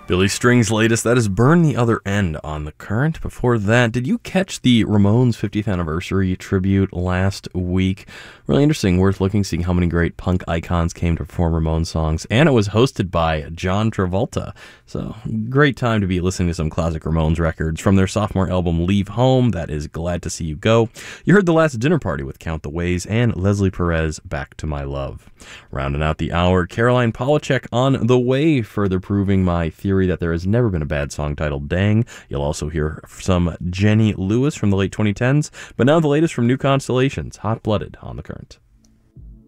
Billy String's latest, that is Burn the Other End on The Current. Before that, did you catch the Ramones 50th anniversary tribute last week? Really interesting, worth looking, seeing how many great punk icons came to perform Ramones songs. And it was hosted by John Travolta. So, great time to be listening to some classic Ramones records from their sophomore album Leave Home. That is Glad to See You Go. You heard The Last Dinner Party with Count the Ways and Leslie Perez, Back to My Love. Rounding out the hour, Caroline Polachek on the way, further proving my theory that there has never been a bad song titled Dang. You'll also hear some Jenny Lewis from the late 2010s, but now the latest from New Constellations, Hot Blooded on The Current.